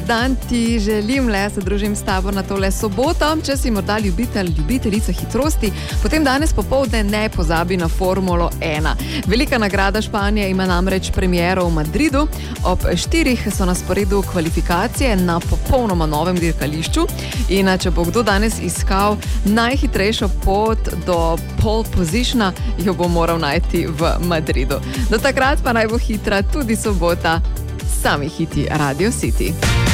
dan ti želim, le se družim s tabo na tole soboto. Če si morda ljubiteljica hitrosti, potem danes popoldne ne pozabi na Formulo 1. Velika nagrada Španije ima namreč premiero v Madridu. Ob 4 so na sporedu kvalifikacije na popolnoma novem dirkališču. In če bo kdo danes iskal najhitrejšo pot do pole positiona, jo bo moral najti v Madridu. Do takrat pa naj bo hitra tudi sobota. Sami hiti Radio City.